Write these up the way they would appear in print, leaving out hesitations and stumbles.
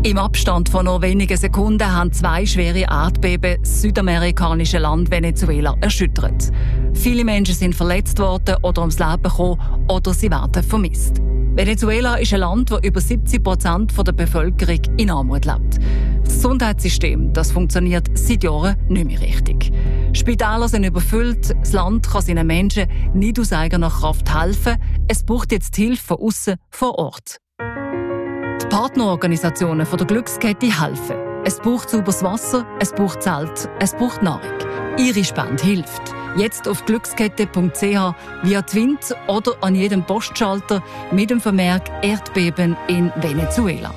Im Abstand von nur wenigen Sekunden haben 2 schwere Erdbeben das südamerikanische Land Venezuela erschüttert. Viele Menschen sind verletzt worden oder ums Leben gekommen oder sie werden vermisst. Venezuela ist ein Land, wo über 70% der Bevölkerung in Armut lebt. Das Gesundheitssystem, das funktioniert seit Jahren nicht mehr richtig. Spitäler sind überfüllt, das Land kann seinen Menschen nicht aus eigener Kraft helfen. Es braucht jetzt Hilfe von aussen vor Ort. Die Partnerorganisationen der Glückskette helfen. Es braucht sauberes Wasser, es braucht Zelt, es braucht Nahrung. Ihre Spende hilft. Jetzt auf glückskette.ch, via Twint oder an jedem Postschalter mit dem Vermerk Erdbeben in Venezuela.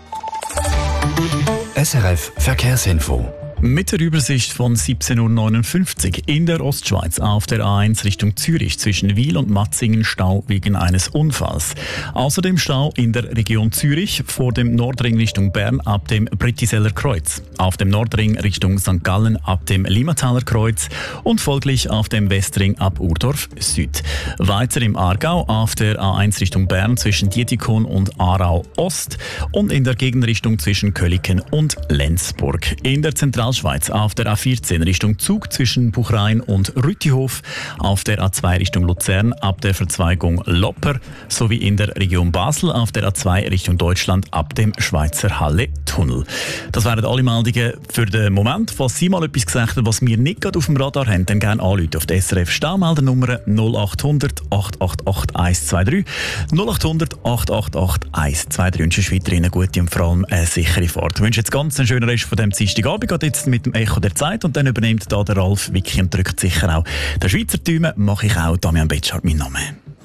SRF Verkehrsinfo. Mit der Übersicht von 17.59 Uhr in der Ostschweiz auf der A1 Richtung Zürich zwischen Wil und Matzingen Stau wegen eines Unfalls. Außerdem Stau in der Region Zürich vor dem Nordring Richtung Bern ab dem Brittiseller Kreuz, auf dem Nordring Richtung St. Gallen ab dem Limmataler Kreuz und folglich auf dem Westring ab Urdorf Süd. Weiter im Aargau auf der A1 Richtung Bern zwischen Dietikon und Aarau Ost und in der Gegenrichtung zwischen Köliken und Lenzburg. In der Zentralschweiz auf der A14 Richtung Zug zwischen Buchrain und Rüttihof, auf der A2 Richtung Luzern ab der Verzweigung Lopper sowie in der Region Basel auf der A2 Richtung Deutschland ab dem Schweizer Halle-Tunnel. Das wären alle Meldungen für den Moment. Falls Sie mal etwas gesagt haben, was wir nicht gerade auf dem Radar haben, dann gerne anrufen auf die SRF Staumeldernummer 0800 888 123 0800 888 123. Ich wünsche weiterhin eine gute und vor allem eine sichere Fahrt. Ich wünsche jetzt ganz einen schönen Rest von diesem Dienstagabend. Geht jetzt mit dem Echo der Zeit und dann übernimmt da der Ralf Wicki und drückt sicher auch der Schweizer Däumen. Mache ich auch, Damian Betschart, mein Name.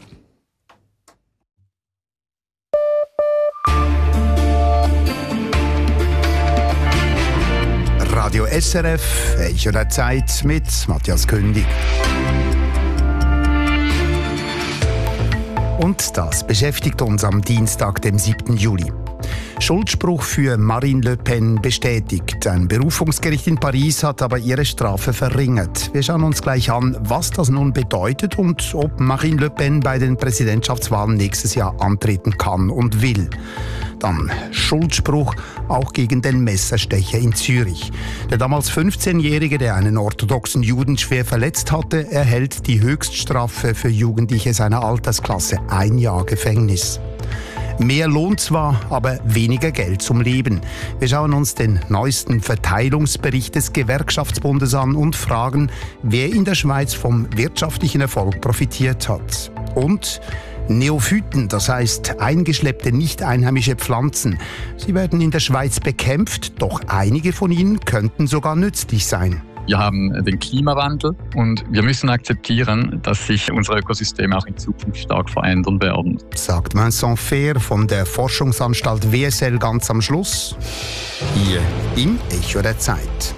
Radio SRF, Echo der Zeit mit Matthias Kündig. Und das beschäftigt uns am Dienstag, dem 7. Juli. Schuldspruch für Marine Le Pen bestätigt. Ein Berufungsgericht in Paris hat aber ihre Strafe verringert. Wir schauen uns gleich an, was das nun bedeutet und ob Marine Le Pen bei den Präsidentschaftswahlen nächstes Jahr antreten kann und will. Dann Schuldspruch auch gegen den Messerstecher in Zürich. Der damals 15-Jährige, der einen orthodoxen Juden schwer verletzt hatte, erhält die Höchststrafe für Jugendliche seiner Altersklasse: 1 Jahr Gefängnis. Mehr Lohn zwar, aber weniger Geld zum Leben. Wir schauen uns den neuesten Verteilungsbericht des Gewerkschaftsbundes an und fragen, wer in der Schweiz vom wirtschaftlichen Erfolg profitiert hat. Und Neophyten, das heißt eingeschleppte nicht-einheimische Pflanzen. Sie werden in der Schweiz bekämpft, doch einige von ihnen könnten sogar nützlich sein. Wir haben den Klimawandel und wir müssen akzeptieren, dass sich unsere Ökosysteme auch in Zukunft stark verändern werden. Sagt Vincent Fehr von der Forschungsanstalt WSL ganz am Schluss. Hier im Echo der Zeit.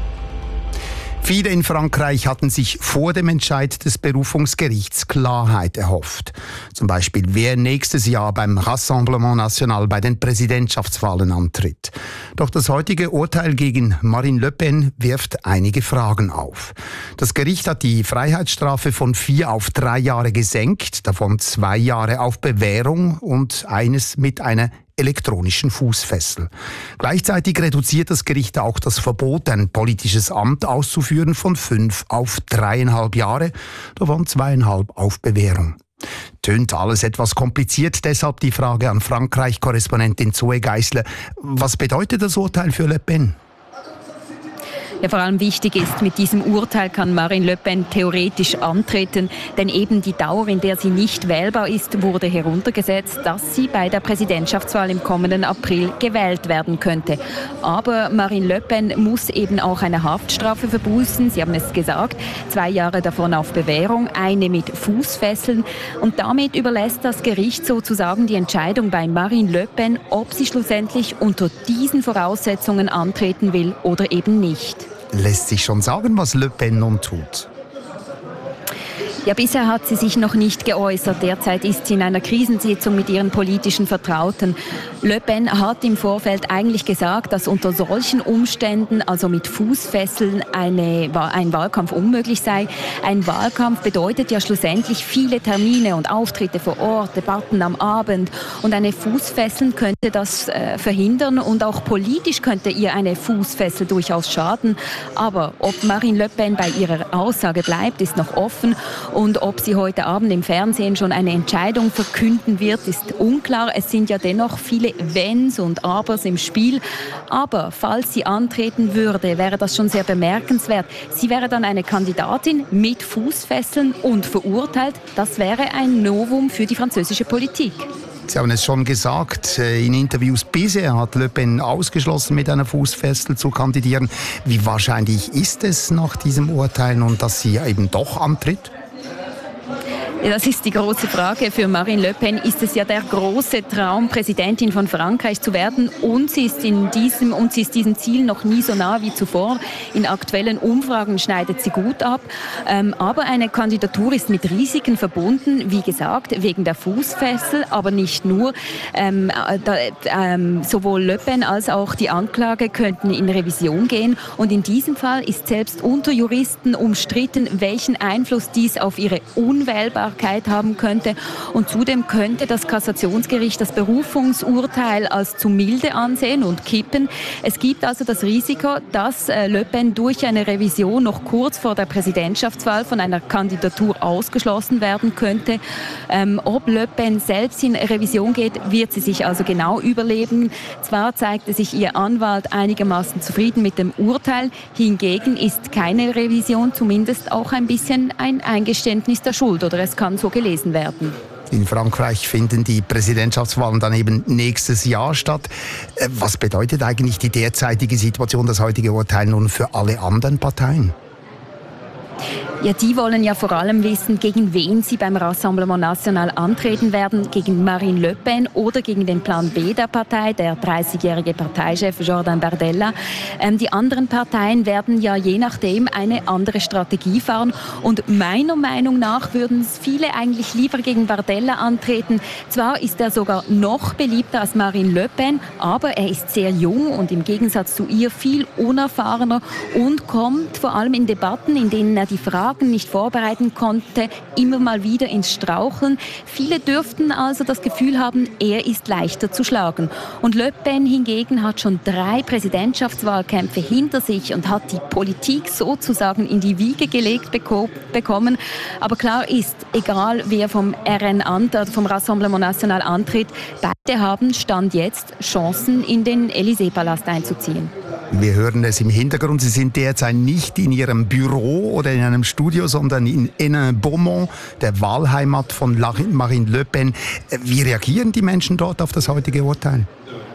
Viele in Frankreich hatten sich vor dem Entscheid des Berufungsgerichts Klarheit erhofft. Zum Beispiel, wer nächstes Jahr beim Rassemblement National bei den Präsidentschaftswahlen antritt. Doch das heutige Urteil gegen Marine Le Pen wirft einige Fragen auf. Das Gericht hat die Freiheitsstrafe von 4 auf 3 Jahre gesenkt, davon 2 Jahre auf Bewährung und eines mit einer elektronischen Fußfessel. Gleichzeitig reduziert das Gericht auch das Verbot, ein politisches Amt auszuführen, von 5 auf 3,5 Jahre, davon 2,5 auf Bewährung. Tönt alles etwas kompliziert, deshalb die Frage an Frankreich-Korrespondentin Zoe Geissler. Was bedeutet das Urteil für Le Pen? Ja, vor allem wichtig ist, mit diesem Urteil kann Marine Le Pen theoretisch antreten, denn eben die Dauer, in der sie nicht wählbar ist, wurde heruntergesetzt, dass sie bei der Präsidentschaftswahl im kommenden April gewählt werden könnte. Aber Marine Le Pen muss eben auch eine Haftstrafe verbüßen, Sie haben es gesagt, 2 Jahre davon auf Bewährung, eine mit Fußfesseln. Und damit überlässt das Gericht sozusagen die Entscheidung bei Marine Le Pen, ob sie schlussendlich unter diesen Voraussetzungen antreten will oder eben nicht. Lässt sich schon sagen, was Le Pen nun tut? Ja, bisher hat sie sich noch nicht geäußert. Derzeit ist sie in einer Krisensitzung mit ihren politischen Vertrauten. Le Pen hat im Vorfeld eigentlich gesagt, dass unter solchen Umständen, also mit Fußfesseln, ein Wahlkampf unmöglich sei. Ein Wahlkampf bedeutet ja schlussendlich viele Termine und Auftritte vor Ort, Debatten am Abend. Und eine Fußfessel könnte das verhindern und auch politisch könnte ihr eine Fußfessel durchaus schaden. Aber ob Marine Le Pen bei ihrer Aussage bleibt, ist noch offen. Und ob sie heute Abend im Fernsehen schon eine Entscheidung verkünden wird, ist unklar. Es sind ja dennoch viele Wenns und Abers im Spiel. Aber falls sie antreten würde, wäre das schon sehr bemerkenswert. Sie wäre dann eine Kandidatin mit Fußfesseln und verurteilt. Das wäre ein Novum für die französische Politik. Sie haben es schon gesagt, in Interviews bisher hat Le Pen ausgeschlossen, mit einer Fußfessel zu kandidieren. Wie wahrscheinlich ist es nach diesem Urteil nun, dass sie eben doch antritt? Ja, das ist die große Frage. Für Marine Le Pen ist es ja der große Traum, Präsidentin von Frankreich zu werden. Und sie ist diesem Ziel noch nie so nah wie zuvor. In aktuellen Umfragen schneidet sie gut ab. Aber eine Kandidatur ist mit Risiken verbunden. Wie gesagt, wegen der Fußfessel, aber nicht nur. Sowohl Le Pen als auch die Anklage könnten in Revision gehen. Und in diesem Fall ist selbst unter Juristen umstritten, welchen Einfluss dies auf ihre Unwählbarkeit haben könnte. Und zudem könnte das Kassationsgericht das Berufungsurteil als zu milde ansehen und kippen. Es gibt also das Risiko, dass Le Pen durch eine Revision noch kurz vor der Präsidentschaftswahl von einer Kandidatur ausgeschlossen werden könnte. Ob Le Pen selbst in Revision geht, wird sie sich also genau überlegen. Zwar zeigte sich ihr Anwalt einigermaßen zufrieden mit dem Urteil, hingegen ist keine Revision zumindest auch ein bisschen ein Eingeständnis der Schuld, oder es kann so gelesen werden. In Frankreich finden die Präsidentschaftswahlen dann eben nächstes Jahr statt. Was bedeutet eigentlich die derzeitige Situation, das heutige Urteil nun für alle anderen Parteien? Ja, die wollen ja vor allem wissen, gegen wen sie beim Rassemblement National antreten werden. Gegen Marine Le Pen oder gegen den Plan B der Partei, der 30-jährige Parteichef Jordan Bardella. Die anderen Parteien werden ja je nachdem eine andere Strategie fahren. Und meiner Meinung nach würden viele eigentlich lieber gegen Bardella antreten. Zwar ist er sogar noch beliebter als Marine Le Pen, aber er ist sehr jung und im Gegensatz zu ihr viel unerfahrener und kommt vor allem in Debatten, in denen er die Fragen nicht vorbereiten konnte, immer mal wieder ins Straucheln. Viele dürften also das Gefühl haben, er ist leichter zu schlagen. Und Le Pen hingegen hat schon 3 Präsidentschaftswahlkämpfe hinter sich und hat die Politik sozusagen in die Wiege gelegt bekommen. Aber klar ist, egal wer vom vom Rassemblement National antritt, beide haben Stand jetzt Chancen, in den Élysée-Palast einzuziehen. Wir hören es im Hintergrund. Sie sind derzeit nicht in Ihrem Büro oder in einem Studio, sondern in Hénin-Beaumont, der Wahlheimat von Marine Le Pen. Wie reagieren die Menschen dort auf das heutige Urteil?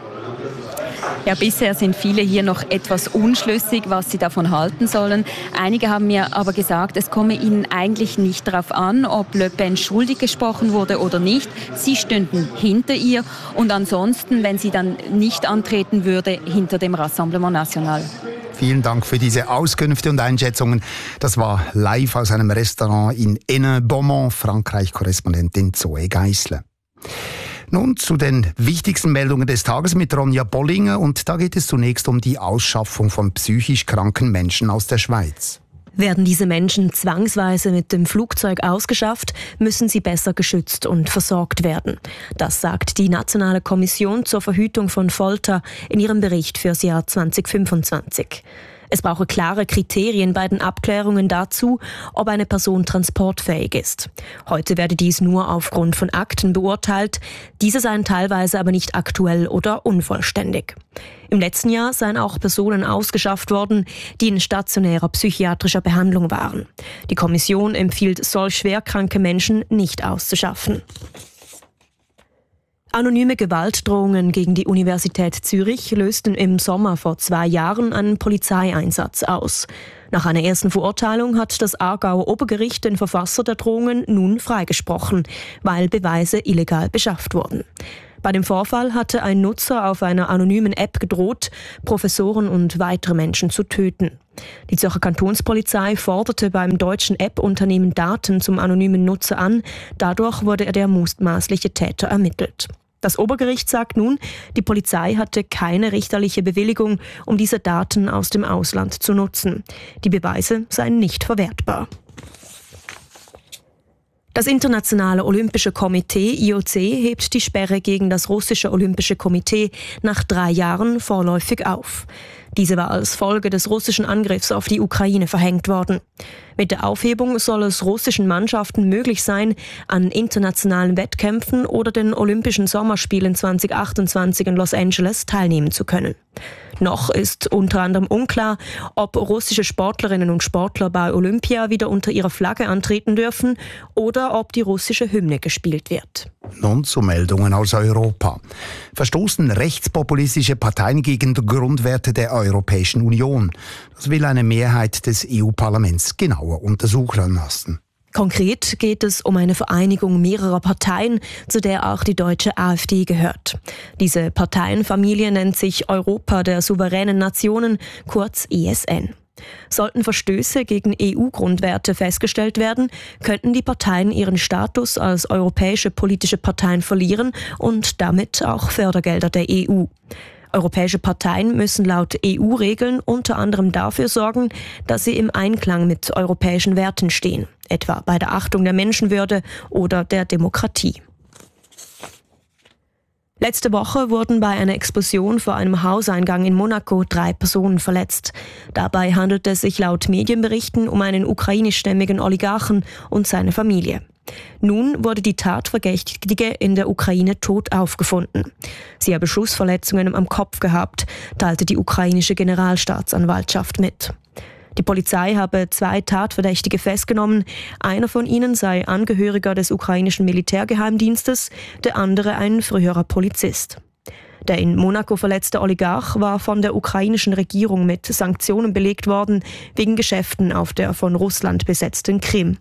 Ja, bisher sind viele hier noch etwas unschlüssig, was sie davon halten sollen. Einige haben mir aber gesagt, es komme ihnen eigentlich nicht darauf an, ob Le Pen schuldig gesprochen wurde oder nicht. Sie stünden hinter ihr und ansonsten, wenn sie dann nicht antreten würde, hinter dem Rassemblement National. Vielen Dank für diese Auskünfte und Einschätzungen. Das war live aus einem Restaurant in Hénin-Beaumont, Frankreich-Korrespondentin Zoe Geissler. Nun zu den wichtigsten Meldungen des Tages mit Ronja Bollinger. Und da geht es zunächst um die Ausschaffung von psychisch kranken Menschen aus der Schweiz. Werden diese Menschen zwangsweise mit dem Flugzeug ausgeschafft, müssen sie besser geschützt und versorgt werden. Das sagt die Nationale Kommission zur Verhütung von Folter in ihrem Bericht fürs Jahr 2025. Es brauche klare Kriterien bei den Abklärungen dazu, ob eine Person transportfähig ist. Heute werde dies nur aufgrund von Akten beurteilt. Diese seien teilweise aber nicht aktuell oder unvollständig. Im letzten Jahr seien auch Personen ausgeschafft worden, die in stationärer psychiatrischer Behandlung waren. Die Kommission empfiehlt, solch schwerkranke Menschen nicht auszuschaffen. Anonyme Gewaltdrohungen gegen die Universität Zürich lösten im Sommer vor 2 Jahren einen Polizeieinsatz aus. Nach einer ersten Verurteilung hat das Aargauer Obergericht den Verfasser der Drohungen nun freigesprochen, weil Beweise illegal beschafft wurden. Bei dem Vorfall hatte ein Nutzer auf einer anonymen App gedroht, Professoren und weitere Menschen zu töten. Die Zürcher Kantonspolizei forderte beim deutschen App-Unternehmen Daten zum anonymen Nutzer an. Dadurch wurde der mutmaßliche Täter ermittelt. Das Obergericht sagt nun, die Polizei hatte keine richterliche Bewilligung, um diese Daten aus dem Ausland zu nutzen. Die Beweise seien nicht verwertbar. Das Internationale Olympische Komitee IOC hebt die Sperre gegen das russische Olympische Komitee nach 3 Jahren vorläufig auf. Diese war als Folge des russischen Angriffs auf die Ukraine verhängt worden. Mit der Aufhebung soll es russischen Mannschaften möglich sein, an internationalen Wettkämpfen oder den Olympischen Sommerspielen 2028 in Los Angeles teilnehmen zu können. Noch ist unter anderem unklar, ob russische Sportlerinnen und Sportler bei Olympia wieder unter ihrer Flagge antreten dürfen oder ob die russische Hymne gespielt wird. Nun zu Meldungen aus Europa. Verstoßen rechtspopulistische Parteien gegen die Grundwerte der Europäischen Union? Das will eine Mehrheit des EU-Parlaments genauer untersuchen lassen. Konkret geht es um eine Vereinigung mehrerer Parteien, zu der auch die deutsche AfD gehört. Diese Parteienfamilie nennt sich Europa der souveränen Nationen, kurz ESN. Sollten Verstöße gegen EU-Grundwerte festgestellt werden, könnten die Parteien ihren Status als europäische politische Parteien verlieren und damit auch Fördergelder der EU. Europäische Parteien müssen laut EU-Regeln unter anderem dafür sorgen, dass sie im Einklang mit europäischen Werten stehen, etwa bei der Achtung der Menschenwürde oder der Demokratie. Letzte Woche wurden bei einer Explosion vor einem Hauseingang in Monaco 3 Personen verletzt. Dabei handelt es sich laut Medienberichten um einen ukrainischstämmigen Oligarchen und seine Familie. Nun wurde die Tatverdächtige in der Ukraine tot aufgefunden. Sie habe Schussverletzungen am Kopf gehabt, teilte die ukrainische Generalstaatsanwaltschaft mit. Die Polizei habe 2 Tatverdächtige festgenommen. Einer von ihnen sei Angehöriger des ukrainischen Militärgeheimdienstes, der andere ein früherer Polizist. Der in Monaco verletzte Oligarch war von der ukrainischen Regierung mit Sanktionen belegt worden, wegen Geschäften auf der von Russland besetzten Krim.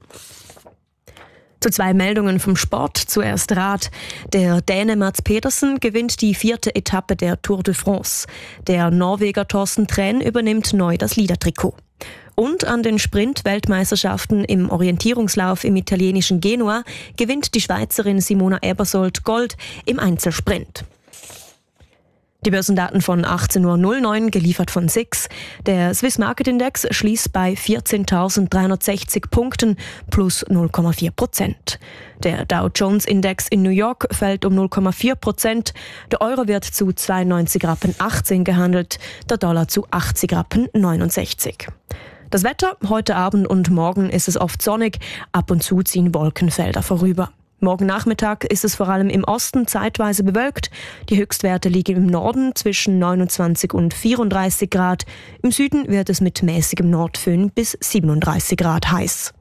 Zu 2 Meldungen vom Sport. Zuerst Rad. Der Däne Mads Pedersen gewinnt die 4. Etappe der Tour de France. Der Norweger Thorsten Træn übernimmt neu das Leadertrikot. Und an den Sprint-Weltmeisterschaften im Orientierungslauf im italienischen Genua gewinnt die Schweizerin Simona Ebersold Gold im Einzelsprint. Die Börsendaten von 18.09 Uhr, geliefert von SIX. Der Swiss Market Index schließt bei 14.360 Punkten plus 0,4%. Der Dow Jones Index in New York fällt um 0,4%. Der Euro wird zu 92,18 Rappen gehandelt, der Dollar zu 80,69 Rappen. Das Wetter, heute Abend und morgen ist es oft sonnig, ab und zu ziehen Wolkenfelder vorüber. Morgen Nachmittag ist es vor allem im Osten zeitweise bewölkt. Die Höchstwerte liegen im Norden zwischen 29 und 34 Grad. Im Süden wird es mit mäßigem Nordföhn bis 37 Grad heiß.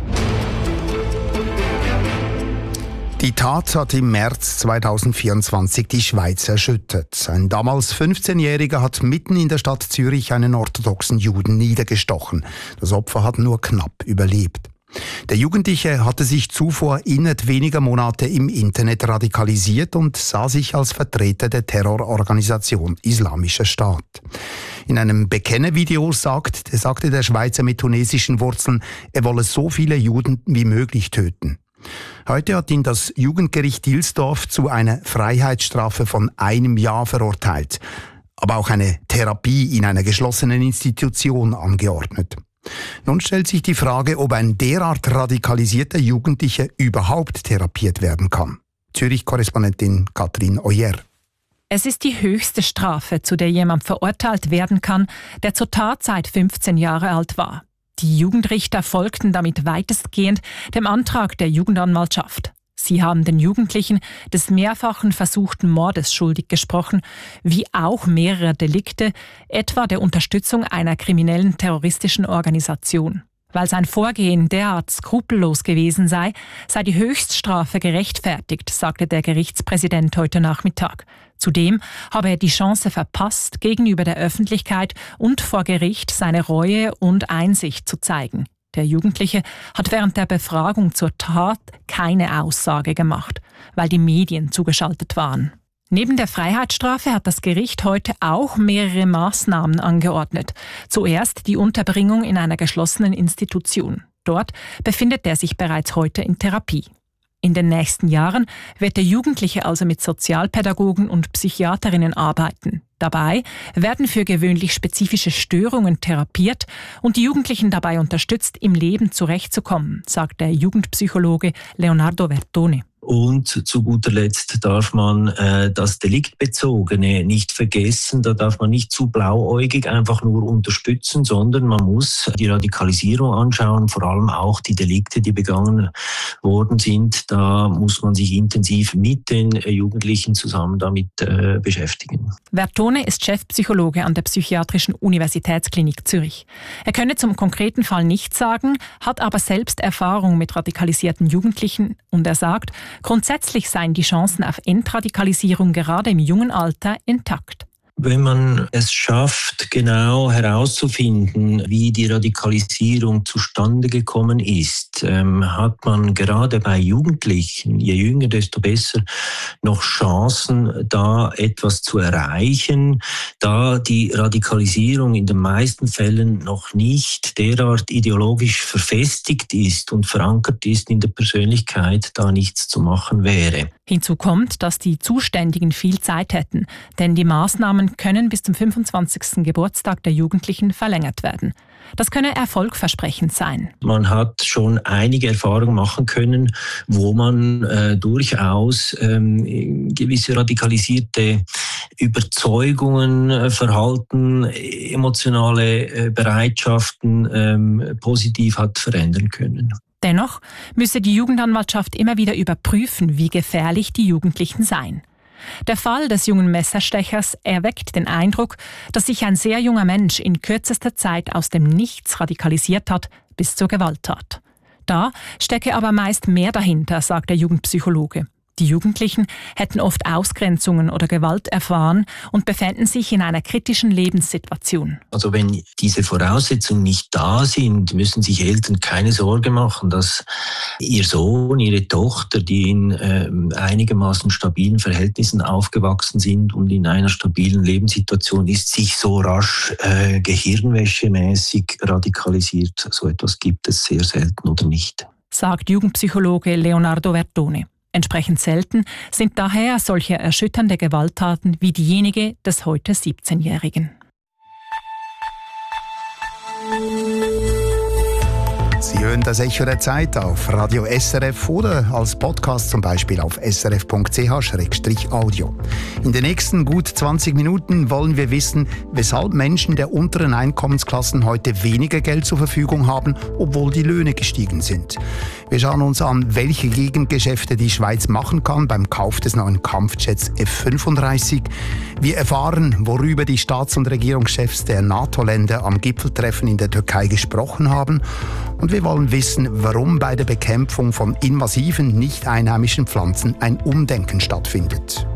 Die Tat hat im März 2024 die Schweiz erschüttert. Ein damals 15-Jähriger hat mitten in der Stadt Zürich einen orthodoxen Juden niedergestochen. Das Opfer hat nur knapp überlebt. Der Jugendliche hatte sich zuvor innerhalb weniger Monate im Internet radikalisiert und sah sich als Vertreter der Terrororganisation Islamischer Staat. In einem Bekennervideo sagte der Schweizer mit tunesischen Wurzeln, er wolle so viele Juden wie möglich töten. Heute hat ihn das Jugendgericht Dilsdorf zu einer Freiheitsstrafe von 1 Jahr verurteilt, aber auch eine Therapie in einer geschlossenen Institution angeordnet. Nun stellt sich die Frage, ob ein derart radikalisierter Jugendlicher überhaupt therapiert werden kann. Zürich-Korrespondentin Katrin Oyer. Es ist die höchste Strafe, zu der jemand verurteilt werden kann, der zur Tatzeit 15 Jahre alt war. Die Jugendrichter folgten damit weitestgehend dem Antrag der Jugendanwaltschaft. Sie haben den Jugendlichen des mehrfachen versuchten Mordes schuldig gesprochen, wie auch mehrere Delikte, etwa der Unterstützung einer kriminellen terroristischen Organisation. Weil sein Vorgehen derart skrupellos gewesen sei die Höchststrafe gerechtfertigt, sagte der Gerichtspräsident heute Nachmittag. Zudem habe er die Chance verpasst, gegenüber der Öffentlichkeit und vor Gericht seine Reue und Einsicht zu zeigen. Der Jugendliche hat während der Befragung zur Tat keine Aussage gemacht, weil die Medien zugeschaltet waren. Neben der Freiheitsstrafe hat das Gericht heute auch mehrere Maßnahmen angeordnet. Zuerst die Unterbringung in einer geschlossenen Institution. Dort befindet er sich bereits heute in Therapie. In den nächsten Jahren wird der Jugendliche also mit Sozialpädagogen und Psychiaterinnen arbeiten. Dabei werden für gewöhnlich spezifische Störungen therapiert und die Jugendlichen dabei unterstützt, im Leben zurechtzukommen, sagt der Jugendpsychologe Leonardo Vertone. Und zu guter Letzt darf man das Deliktbezogene nicht vergessen. Da darf man nicht zu blauäugig einfach nur unterstützen, sondern man muss die Radikalisierung anschauen, vor allem auch die Delikte, die begangen worden sind. Da muss man sich intensiv mit den Jugendlichen zusammen damit beschäftigen. Vertone ist Chefpsychologe an der Psychiatrischen Universitätsklinik Zürich. Er könne zum konkreten Fall nichts sagen, hat aber selbst Erfahrung mit radikalisierten Jugendlichen und er sagt, grundsätzlich seien die Chancen auf Entradikalisierung gerade im jungen Alter intakt. Wenn man es schafft, genau herauszufinden, wie die Radikalisierung zustande gekommen ist, hat man gerade bei Jugendlichen, je jünger, desto besser, noch Chancen, da etwas zu erreichen, da die Radikalisierung in den meisten Fällen noch nicht derart ideologisch verfestigt ist und verankert ist in der Persönlichkeit, da nichts zu machen wäre. Hinzu kommt, dass die Zuständigen viel Zeit hätten, denn die Maßnahmen können bis zum 25. Geburtstag der Jugendlichen verlängert werden. Das könne erfolgversprechend sein. Man hat schon einige Erfahrungen machen können, wo man durchaus gewisse radikalisierte Überzeugungen, Verhalten, emotionale Bereitschaften positiv hat verändern können. Dennoch müsse die Jugendanwaltschaft immer wieder überprüfen, wie gefährlich die Jugendlichen seien. Der Fall des jungen Messerstechers erweckt den Eindruck, dass sich ein sehr junger Mensch in kürzester Zeit aus dem Nichts radikalisiert hat bis zur Gewalttat. Da stecke aber meist mehr dahinter, sagt der Jugendpsychologe. Die Jugendlichen hätten oft Ausgrenzungen oder Gewalt erfahren und befänden sich in einer kritischen Lebenssituation. Also wenn diese Voraussetzungen nicht da sind, müssen sich Eltern keine Sorge machen, dass ihr Sohn, ihre Tochter, die in einigermaßen stabilen Verhältnissen aufgewachsen sind und in einer stabilen Lebenssituation ist, sich so rasch gehirnwäschemäßig radikalisiert. So etwas gibt es sehr selten oder nicht. Sagt Jugendpsychologe Leonardo Vertone. Entsprechend selten sind daher solche erschütternde Gewalttaten wie diejenige des heute 17-Jährigen. Sie hören das Echo der Zeit auf Radio SRF oder als Podcast zum Beispiel auf srf.ch/audio. In den nächsten gut 20 Minuten wollen wir wissen, weshalb Menschen der unteren Einkommensklassen heute weniger Geld zur Verfügung haben, obwohl die Löhne gestiegen sind. Wir schauen uns an, welche Gegengeschäfte die Schweiz machen kann beim Kauf des neuen Kampfjets F-35. Wir erfahren, worüber die Staats- und Regierungschefs der NATO-Länder am Gipfeltreffen in der Türkei gesprochen haben. Und wir wollen wissen, warum bei der Bekämpfung von invasiven, nicht einheimischen Pflanzen ein Umdenken stattfindet.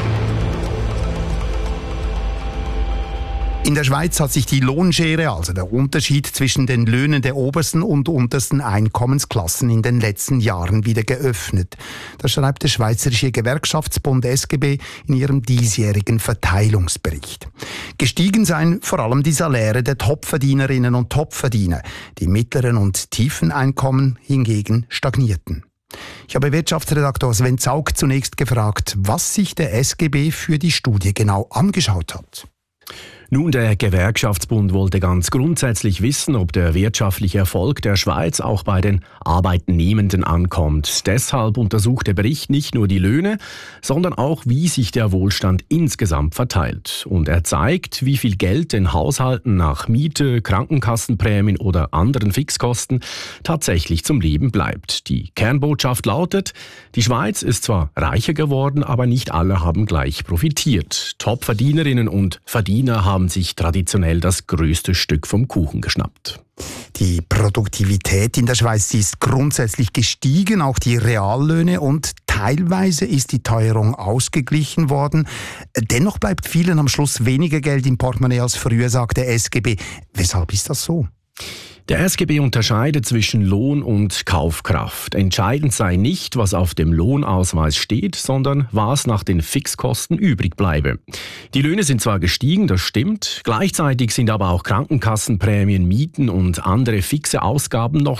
In der Schweiz hat sich die Lohnschere, also der Unterschied zwischen den Löhnen der obersten und untersten Einkommensklassen in den letzten Jahren wieder geöffnet. Das schreibt der Schweizerische Gewerkschaftsbund SGB in ihrem diesjährigen Verteilungsbericht. Gestiegen seien vor allem die Saläre der Topverdienerinnen und Topverdiener. Die mittleren und tiefen Einkommen hingegen stagnierten. Ich habe Wirtschaftsredaktor Sven Zaug zunächst gefragt, was sich der SGB für die Studie genau angeschaut hat. Nun, der Gewerkschaftsbund wollte ganz grundsätzlich wissen, ob der wirtschaftliche Erfolg der Schweiz auch bei den Arbeitnehmenden ankommt. Deshalb untersucht der Bericht nicht nur die Löhne, sondern auch, wie sich der Wohlstand insgesamt verteilt. Und er zeigt, wie viel Geld den Haushalten nach Miete, Krankenkassenprämien oder anderen Fixkosten tatsächlich zum Leben bleibt. Die Kernbotschaft lautet, die Schweiz ist zwar reicher geworden, aber nicht alle haben gleich profitiert. Topverdienerinnen und Verdiener haben sich traditionell das größte Stück vom Kuchen geschnappt. Die Produktivität in der Schweiz ist grundsätzlich gestiegen, auch die Reallöhne, und teilweise ist die Teuerung ausgeglichen worden. Dennoch bleibt vielen am Schluss weniger Geld im Portemonnaie als früher, sagt der SGB. Weshalb ist das so? Der SGB unterscheidet zwischen Lohn und Kaufkraft. Entscheidend sei nicht, was auf dem Lohnausweis steht, sondern was nach den Fixkosten übrig bleibe. Die Löhne sind zwar gestiegen, das stimmt, gleichzeitig sind aber auch Krankenkassenprämien, Mieten und andere fixe Ausgaben noch